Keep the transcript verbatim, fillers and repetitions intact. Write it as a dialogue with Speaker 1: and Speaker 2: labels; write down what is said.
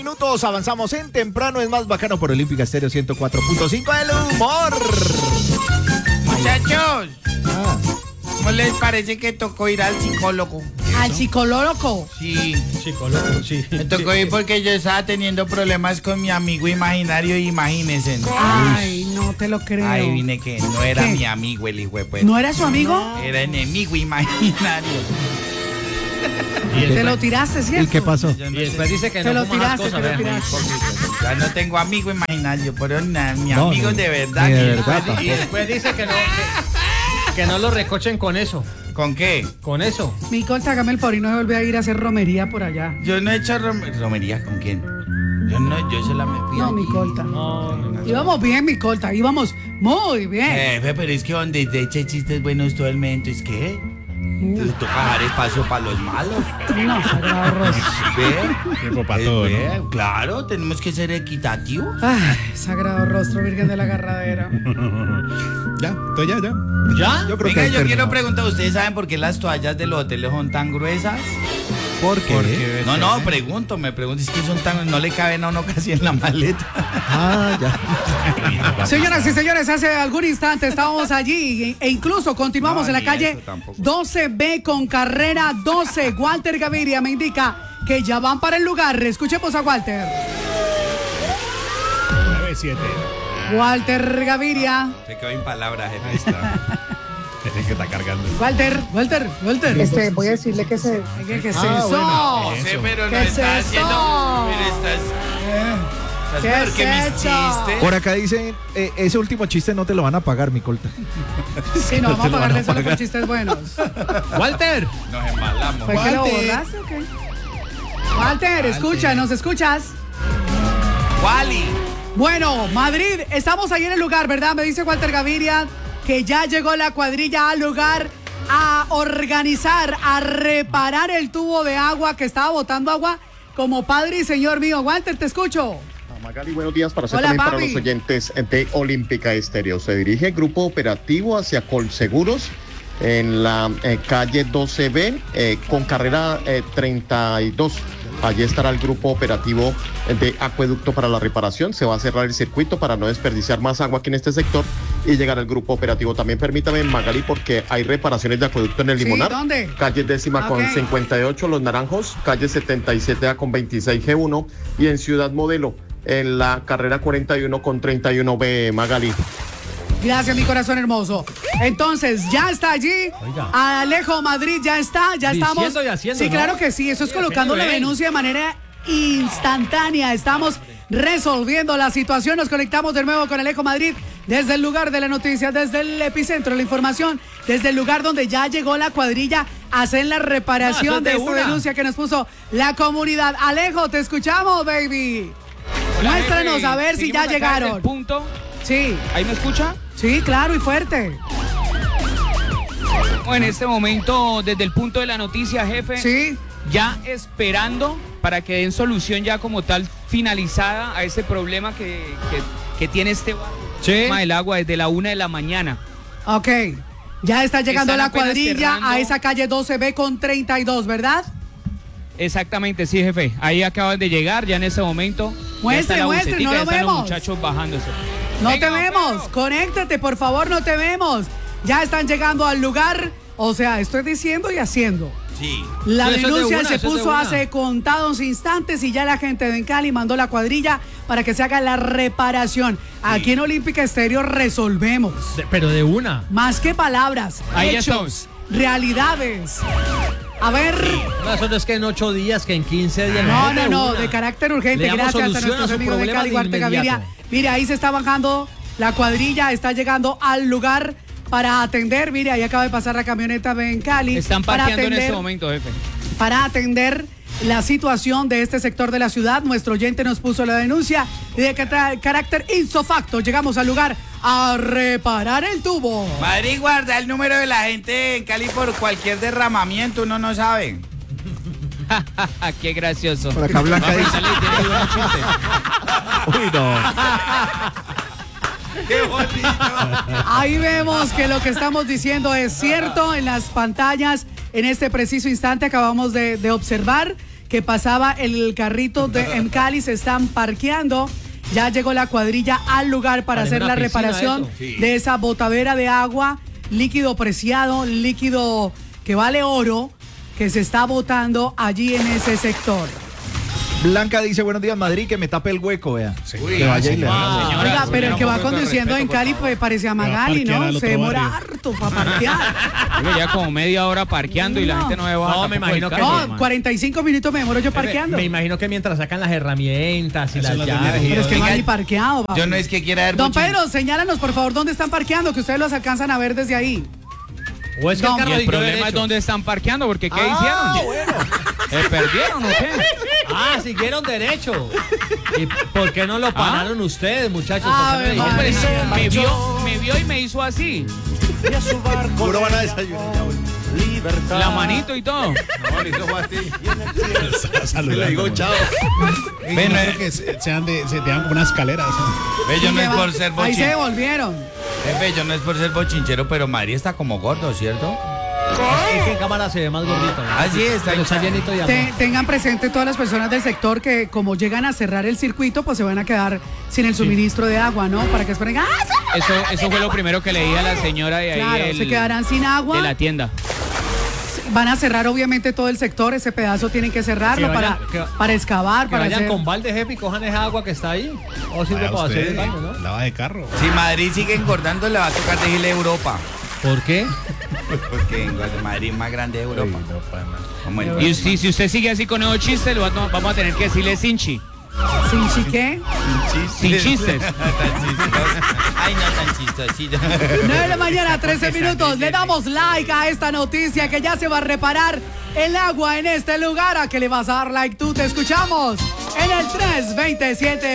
Speaker 1: Minutos, avanzamos en Temprano es más bacano por Olímpica Estéreo ciento cuatro punto cinco, el humor.
Speaker 2: Muchachos,
Speaker 1: Ah,
Speaker 2: ¿cómo les parece que tocó ir al psicólogo?
Speaker 3: ¿Al psicólogo?
Speaker 2: Sí,
Speaker 4: Psicólogo, sí.
Speaker 2: me tocó ir porque yo estaba teniendo problemas con mi amigo imaginario, imagínense.
Speaker 3: Ay, no te lo creo.
Speaker 2: Ahí vine que no era
Speaker 3: ¿Qué?
Speaker 2: mi amigo el hijo de pues.
Speaker 3: ¿No era su amigo?
Speaker 2: Era enemigo imaginario.
Speaker 4: Y
Speaker 3: Te
Speaker 4: después,
Speaker 3: lo tiraste, ¿cierto?
Speaker 1: ¿y qué pasó?
Speaker 2: Yo no
Speaker 4: y después
Speaker 2: sé,
Speaker 4: dice que
Speaker 3: Te
Speaker 4: no
Speaker 3: lo
Speaker 4: fuma esas
Speaker 3: tiraste,
Speaker 4: cosas,
Speaker 3: te lo
Speaker 4: vea.
Speaker 3: tiraste.
Speaker 2: ya no tengo amigo imaginario, pero na- mi
Speaker 1: No,
Speaker 2: amigo
Speaker 1: ni-
Speaker 2: de verdad.
Speaker 1: ni de
Speaker 2: que-
Speaker 1: verdad
Speaker 4: Y
Speaker 1: tampoco.
Speaker 4: después dice que no, que, que no lo recochen con eso.
Speaker 2: ¿Con qué?
Speaker 4: Con eso.
Speaker 3: Mi colta, hágame el favor y no se vuelve a ir a hacer romería por allá.
Speaker 2: Yo no he hecho rom- romería con quién. Yo no, yo solo me fui.
Speaker 3: No,
Speaker 2: allí.
Speaker 3: mi colta.
Speaker 4: No, no, no.
Speaker 3: Íbamos bien, mi colta, íbamos muy bien.
Speaker 2: Jefe, pero es que donde te eche chistes buenos todo el momento, es que entonces toca dejar espacio para los malos.
Speaker 3: No, sagrado rostro.
Speaker 2: ¿Ve?
Speaker 5: Tiempo para
Speaker 2: Eh,
Speaker 5: todo, ¿no?
Speaker 2: ve, claro, tenemos que ser equitativos.
Speaker 3: Ay, sagrado rostro, Virgen de la Agarradera.
Speaker 5: Ya, entonces ya, ya.
Speaker 4: ¿Ya?
Speaker 1: Yo creo
Speaker 2: Venga,
Speaker 1: que
Speaker 2: yo
Speaker 1: terminó.
Speaker 2: quiero preguntar, ¿ustedes saben por qué las toallas de los hoteles son tan gruesas?
Speaker 1: ¿Por qué?
Speaker 2: No, no, pregunto, me pregunto, es que son tan, no le caben a uno casi en la maleta.
Speaker 1: Ah, ya.
Speaker 3: Señoras y señores, hace algún instante estábamos allí e incluso continuamos
Speaker 2: No,
Speaker 3: en la
Speaker 2: ni
Speaker 3: calle
Speaker 2: eso tampoco.
Speaker 3: doce B con carrera doce. Walter Gaviria me indica que ya van para el lugar. Escuchemos a Walter.
Speaker 5: nueve siete.
Speaker 3: Walter Gaviria.
Speaker 2: Se quedó en palabras, jefe.
Speaker 5: Es que está cargando.
Speaker 3: Walter, Walter, Walter.
Speaker 6: Este, voy a decirle que se...
Speaker 3: ¿Qué, qué es
Speaker 1: Ah,
Speaker 3: eso?
Speaker 1: bueno,
Speaker 2: Sí, pero no
Speaker 3: ¿Qué es
Speaker 2: estás
Speaker 3: eso?
Speaker 2: haciendo. Pero estás. eh, Estás
Speaker 3: ¿Qué
Speaker 2: peor
Speaker 3: es
Speaker 2: que mis
Speaker 3: eso?
Speaker 2: chistes.
Speaker 1: Por acá dicen, eh, ese último chiste no te lo van a pagar, mi colta.
Speaker 3: Sí, no, vamos a
Speaker 1: te lo van a
Speaker 3: pagarle solo por
Speaker 1: pagar.
Speaker 3: chistes buenos.
Speaker 4: Walter.
Speaker 2: Nos embalamos.
Speaker 3: ¿Fue que lo
Speaker 2: Walter.
Speaker 3: borraste o qué? Walter, escucha, ¿nos escuchas?
Speaker 2: Wally.
Speaker 3: Bueno, Madrid, estamos ahí en el lugar, ¿verdad? Me dice Walter Gaviria que ya llegó la cuadrilla al lugar a organizar, a reparar el tubo de agua que estaba botando agua como padre y señor mío. Walter, te escucho.
Speaker 6: Magali, buenos días para usted
Speaker 3: Hola,
Speaker 6: también para
Speaker 3: papi.
Speaker 6: los oyentes de Olímpica Estéreo. Se dirige el grupo operativo hacia Colseguros en la eh, calle doce B eh, con carrera eh, treinta y dos. Allí estará el grupo operativo de acueducto para la reparación. Se va a cerrar el circuito para no desperdiciar más agua aquí en este sector y llegar al grupo operativo. También permítame, Magali, porque hay reparaciones de acueducto en el
Speaker 3: Sí,
Speaker 6: Limonar.
Speaker 3: ¿dónde?
Speaker 6: Calle décima con
Speaker 3: Ok.
Speaker 6: cincuenta y ocho, Los Naranjos, calle setenta y siete A con veintiséis G uno y en Ciudad Modelo, en la carrera cuarenta y uno con treinta y uno B, Magali.
Speaker 3: Gracias, mi corazón hermoso. Entonces, ya está allí.
Speaker 4: Oiga.
Speaker 3: Alejo Madrid ya está, ya
Speaker 4: Diciendo
Speaker 3: estamos.
Speaker 4: y haciendo,
Speaker 3: sí,
Speaker 4: ¿no?
Speaker 3: claro que sí. Eso es
Speaker 4: Sí,
Speaker 3: colocando la
Speaker 4: haciendo bien.
Speaker 3: denuncia de manera instantánea. Estamos resolviendo la situación. Nos conectamos de nuevo con Alejo Madrid desde el lugar de la noticia, desde el epicentro de la información, desde el lugar donde ya llegó la cuadrilla a hacer la reparación
Speaker 4: No, eso
Speaker 3: de
Speaker 4: es de
Speaker 3: esta
Speaker 4: una.
Speaker 3: denuncia que nos puso la comunidad. Alejo, te escuchamos, baby.
Speaker 7: Hola,
Speaker 3: Muéstranos
Speaker 7: jefe.
Speaker 3: a ver si ya
Speaker 7: Seguimos acá desde
Speaker 3: llegaron.
Speaker 7: el punto.
Speaker 3: Sí,
Speaker 7: ¿Ahí me escucha?
Speaker 3: sí, claro y fuerte.
Speaker 7: En este momento, desde el punto de la noticia, jefe,
Speaker 3: Sí.
Speaker 7: ya esperando para que den solución ya como tal finalizada a este problema que, que, que tiene este barrio.
Speaker 4: Sí.
Speaker 7: El tema del agua desde la una de la mañana.
Speaker 3: Ok, ya está llegando
Speaker 7: Están
Speaker 3: la
Speaker 7: apenas
Speaker 3: cuadrilla
Speaker 7: cerrando.
Speaker 3: a esa calle doce B con treinta y dos, ¿verdad?
Speaker 7: Exactamente, sí, jefe. Ahí acaban de llegar ya en este momento. Ya
Speaker 3: Muestre,
Speaker 7: está la
Speaker 3: muestre,
Speaker 7: bucetica,
Speaker 3: no
Speaker 7: ya
Speaker 3: lo
Speaker 7: están
Speaker 3: vemos.
Speaker 7: los muchachos bajándose.
Speaker 3: No
Speaker 7: Venga,
Speaker 3: te vemos,
Speaker 7: Pedro.
Speaker 3: conéctate, por favor, no te vemos. Ya están llegando al lugar, o sea, estoy diciendo y haciendo.
Speaker 2: Sí.
Speaker 3: La
Speaker 4: Sí, eso es de
Speaker 3: denuncia
Speaker 4: una,
Speaker 3: se
Speaker 4: eso es de
Speaker 3: puso
Speaker 4: una.
Speaker 3: hace contados instantes y ya la gente de Cali mandó la cuadrilla para que se haga la reparación. Aquí en Olímpica Estéreo resolvemos.
Speaker 4: De- pero de una.
Speaker 3: Más que palabras,
Speaker 7: Ahí
Speaker 3: hechos, realidades. A ver.
Speaker 4: No, eso no es que en ocho días, que en quince días.
Speaker 3: No,
Speaker 4: es
Speaker 3: no, no,
Speaker 4: una.
Speaker 3: de carácter urgente.
Speaker 4: Le damos
Speaker 3: Gracias a
Speaker 4: solución
Speaker 3: nuestros
Speaker 4: a su
Speaker 3: amigos de
Speaker 4: problema
Speaker 3: Cali,
Speaker 4: de
Speaker 3: Guarte Gaviria.
Speaker 4: inmediato.
Speaker 3: Mire, ahí se está bajando la cuadrilla, está llegando al lugar para atender. Mire, ahí acaba de pasar la camioneta en Cali.
Speaker 7: Están
Speaker 3: para
Speaker 7: parqueando en
Speaker 3: atender,
Speaker 7: este momento, jefe.
Speaker 3: para atender la situación de este sector de la ciudad. Nuestro oyente nos puso la denuncia y de cata- carácter insofacto llegamos al lugar a reparar el tubo.
Speaker 2: Madrid, guarda el número de la gente en Cali por cualquier derramamiento, uno no sabe.
Speaker 7: Qué gracioso.
Speaker 1: Por acá Blanca dice.
Speaker 7: Sale y tiene buenos chistes.
Speaker 1: Uy, no.
Speaker 2: ¡Qué bonito!
Speaker 3: Ahí vemos que lo que estamos diciendo es cierto en las pantallas. En este preciso instante acabamos de, de observar que pasaba el carrito de en Cali, se están parqueando. Ya llegó la cuadrilla al lugar para
Speaker 4: Parece
Speaker 3: hacer
Speaker 4: una
Speaker 3: la
Speaker 4: piscina
Speaker 3: reparación
Speaker 4: eso.
Speaker 2: Sí.
Speaker 3: de esa botadera de agua, líquido preciado, líquido que vale oro, que se está botando allí en ese sector.
Speaker 1: Blanca dice, buenos días, Madrid, que me tape el hueco, vea.
Speaker 2: Uy,
Speaker 1: que vaya y le
Speaker 2: señora,
Speaker 1: haga.
Speaker 2: señora,
Speaker 3: Oiga, pero el que va
Speaker 2: un poco de
Speaker 3: conduciendo
Speaker 2: respeto,
Speaker 3: en
Speaker 2: por
Speaker 3: Cali
Speaker 2: favor.
Speaker 3: pues parece a
Speaker 5: va a
Speaker 3: Magali,
Speaker 5: parquear
Speaker 3: ¿no?
Speaker 5: al
Speaker 3: Se
Speaker 5: otro
Speaker 3: demora
Speaker 5: barrio.
Speaker 3: harto para parquear.
Speaker 7: Oye, ya como media hora parqueando y la
Speaker 3: No.
Speaker 7: gente no se baja.
Speaker 4: No, me
Speaker 7: tampoco
Speaker 4: imagino
Speaker 7: del
Speaker 4: que
Speaker 7: carro.
Speaker 3: No, cuarenta y cinco minutos me demoro yo parqueando.
Speaker 4: Me imagino que mientras sacan las herramientas y
Speaker 5: Eso
Speaker 4: las
Speaker 5: es lo de
Speaker 4: llaves. y
Speaker 3: Pero es que no
Speaker 2: Oiga,
Speaker 3: hay ni parqueado. papi.
Speaker 2: Yo no es que quiera dar
Speaker 3: Don
Speaker 2: mucho-
Speaker 3: Pedro, señálanos por favor dónde están parqueando, que ustedes los alcanzan a ver desde ahí.
Speaker 4: O es que
Speaker 3: No,
Speaker 4: el carro
Speaker 7: Y el
Speaker 4: siguió
Speaker 7: problema es
Speaker 4: derecho.
Speaker 7: dónde están parqueando, porque ¿qué
Speaker 4: Ah,
Speaker 7: hicieron?
Speaker 4: bueno.
Speaker 7: ¿Se perdieron o qué?
Speaker 4: Ah, siguieron derecho. ¿Y por qué no lo pararon ustedes, muchachos?
Speaker 3: Ah,
Speaker 4: ¿Por qué no
Speaker 3: Ave
Speaker 4: dijeron?
Speaker 3: María.
Speaker 7: Hombre, me vio, me vio y me hizo así.
Speaker 1: Seguro van a desayunar.
Speaker 7: La manito y todo.
Speaker 2: No, le hizo así.
Speaker 5: Está saludando,
Speaker 1: Le digo
Speaker 5: güey.
Speaker 1: chao.
Speaker 5: Y
Speaker 2: Bueno,
Speaker 5: yo
Speaker 2: eh.
Speaker 5: creo que se, sean de, se te dan como unas escaleras.
Speaker 2: Bello no
Speaker 3: Y
Speaker 2: es
Speaker 3: que
Speaker 2: por
Speaker 3: va-
Speaker 2: ser
Speaker 3: Ahí se
Speaker 2: bochinchero.
Speaker 3: devolvieron.
Speaker 2: Es bello no es por ser bochinchero, pero María está como gordo, ¿cierto?
Speaker 4: Es que en cámara se ve más gordito. ¿no?
Speaker 2: Ah, sí, está
Speaker 4: Pero está
Speaker 2: hinchado.
Speaker 4: llenito de
Speaker 3: Te-
Speaker 4: amor.
Speaker 3: tengan presente todas las personas del sector que como llegan a cerrar el circuito, pues se van a quedar sin el suministro de agua, ¿no? Para que esperen. ¡Ah, sí!
Speaker 7: Eso, eso fue lo primero que leí a la señora de ahí
Speaker 3: Claro,
Speaker 7: del-
Speaker 3: se quedarán sin
Speaker 7: de
Speaker 3: agua.
Speaker 7: la tienda.
Speaker 3: Van a cerrar obviamente todo el sector, ese pedazo tienen que cerrarlo
Speaker 4: Que vayan-
Speaker 3: para,
Speaker 4: que-
Speaker 3: para excavar,
Speaker 4: Que
Speaker 3: para
Speaker 4: vayan
Speaker 3: hacer...
Speaker 4: con balde, jefe, y cojan esa agua que está ahí. O sirve
Speaker 5: Vaya
Speaker 4: para hacer
Speaker 5: usted,
Speaker 4: el baño, ¿no?
Speaker 5: lava de carro.
Speaker 2: Si Madrid sigue engordando, le va a tocar decirle Europa.
Speaker 4: ¿Por qué?
Speaker 2: Porque engorda- Madrid es más grande de Europa.
Speaker 5: Uy, no, pana.
Speaker 2: Como el
Speaker 7: Y si, si usted sigue así con esos chistes, lo va- vamos a tener que decirle Sinchi.
Speaker 3: ¿Sin chiqué?
Speaker 7: Sin chistes.
Speaker 2: Tan chistoso. Ay, no, tan chistosito.
Speaker 3: nueve de la mañana, trece minutos. Le damos like a esta noticia que ya se va a reparar el agua en este lugar. ¿A qué le vas a dar like tú? Te escuchamos en el tres veintisiete.